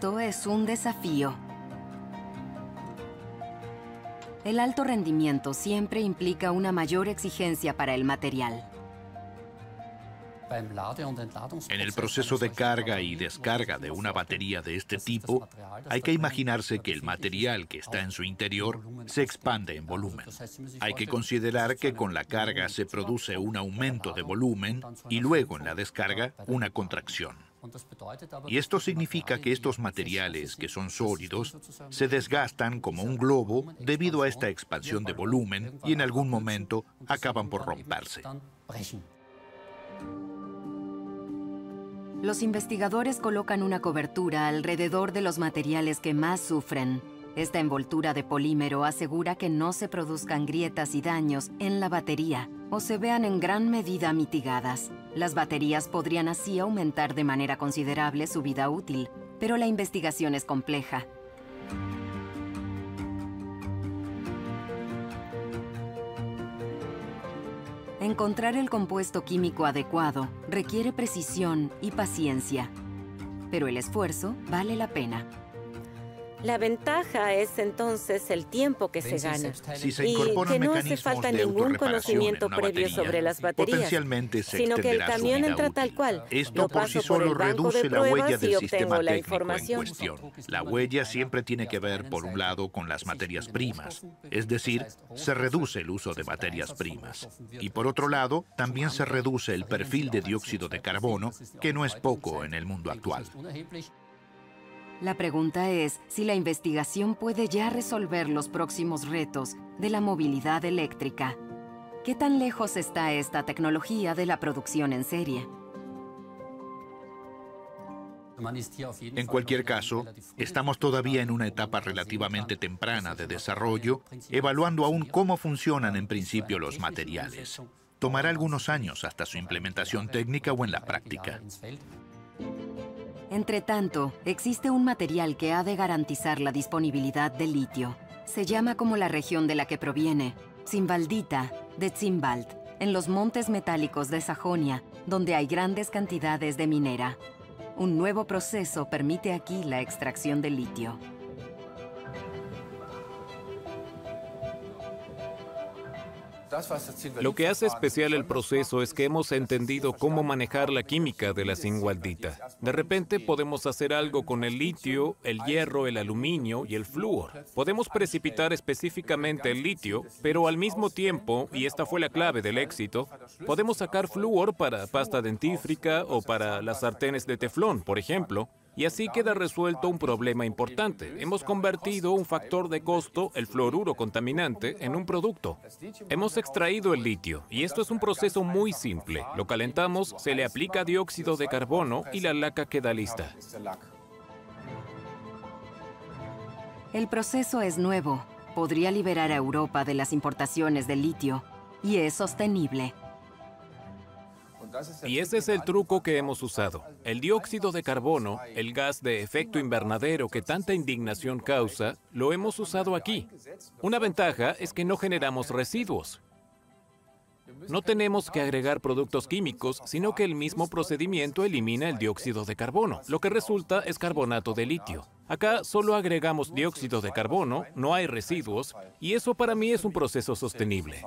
esto es un desafío. El alto rendimiento siempre implica una mayor exigencia para el material. En el proceso de carga y descarga de una batería de este tipo, hay que imaginarse que el material que está en su interior se expande en volumen. Hay que considerar que con la carga se produce un aumento de volumen y luego en la descarga una contracción. Y esto significa que estos materiales, que son sólidos, se desgastan como un globo debido a esta expansión de volumen y en algún momento acaban por romperse. Los investigadores colocan una cobertura alrededor de los materiales que más sufren. Esta envoltura de polímero asegura que no se produzcan grietas y daños en la batería o se vean en gran medida mitigadas. Las baterías podrían así aumentar de manera considerable su vida útil, pero la investigación es compleja. Encontrar el compuesto químico adecuado requiere precisión y paciencia, pero el esfuerzo vale la pena. La ventaja es entonces el tiempo que se gana Si se y incorporan que no hace mecanismos falta de ningún autorreparación conocimiento en una previo batería, sobre las baterías, potencialmente se sino que el extenderá su camión vida entra útil. tal cual. Esto Lo por sí paso por solo el banco reduce de la huella pruebas del y sistema obtengo la técnico en información. cuestión. La huella siempre tiene que ver, por un lado, con las materias primas, es decir, se reduce el uso de materias primas. Y por otro lado, también se reduce el perfil de dióxido de carbono, que no es poco en el mundo actual. La pregunta es si la investigación puede ya resolver los próximos retos de la movilidad eléctrica. ¿Qué tan lejos está esta tecnología de la producción en serie? En cualquier caso, estamos todavía en una etapa relativamente temprana de desarrollo, evaluando aún cómo funcionan en principio los materiales. Tomará algunos años hasta su implementación técnica o en la práctica. Entre tanto, existe un material que ha de garantizar la disponibilidad de litio. Se llama como la región de la que proviene, Zimbaldita, de Zimbald, en los montes metálicos de Sajonia, donde hay grandes cantidades de minera. Un nuevo proceso permite aquí la extracción de litio. Lo que hace especial el proceso es que hemos entendido cómo manejar la química de la zingualdita. De repente podemos hacer algo con el litio, el hierro, el aluminio y el flúor. Podemos precipitar específicamente el litio, pero al mismo tiempo, y esta fue la clave del éxito, podemos sacar flúor para pasta dentífrica o para las sartenes de teflón, por ejemplo, y así queda resuelto un problema importante. Hemos convertido un factor de costo, el fluoruro contaminante, en un producto. Hemos extraído el litio, y esto es un proceso muy simple. Lo calentamos, se le aplica dióxido de carbono y la laca queda lista. El proceso es nuevo, podría liberar a Europa de las importaciones de litio, y es sostenible. Y ese es el truco que hemos usado. El dióxido de carbono, el gas de efecto invernadero que tanta indignación causa, lo hemos usado aquí. Una ventaja es que no generamos residuos. No tenemos que agregar productos químicos, sino que el mismo procedimiento elimina el dióxido de carbono. Lo que resulta es carbonato de litio. Acá solo agregamos dióxido de carbono, no hay residuos, y eso para mí es un proceso sostenible.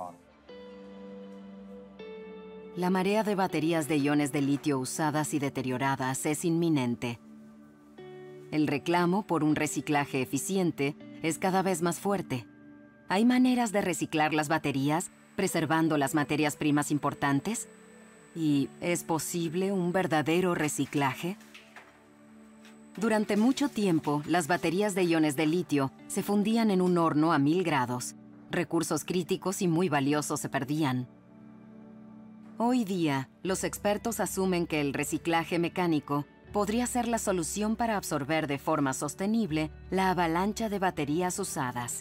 La marea de baterías de iones de litio usadas y deterioradas es inminente. El reclamo por un reciclaje eficiente es cada vez más fuerte. ¿Hay maneras de reciclar las baterías, preservando las materias primas importantes? ¿Y es posible un verdadero reciclaje? Durante mucho tiempo, las baterías de iones de litio se fundían en un horno a 1000 grados. Recursos críticos y muy valiosos se perdían. Hoy día, los expertos asumen que el reciclaje mecánico podría ser la solución para absorber de forma sostenible la avalancha de baterías usadas.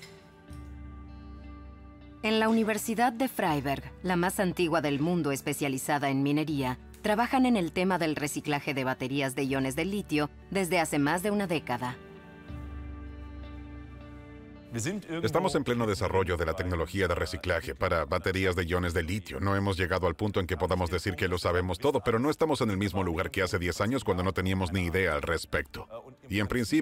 En la Universidad de Freiberg, la más antigua del mundo especializada en minería, trabajan en el tema del reciclaje de baterías de iones de litio desde hace más de una década. Estamos en pleno desarrollo de la tecnología de reciclaje para baterías de iones de litio. No hemos llegado al punto en que podamos decir que lo sabemos todo, pero no estamos en el mismo lugar que hace 10 años cuando no teníamos ni idea al respecto. Y en principio,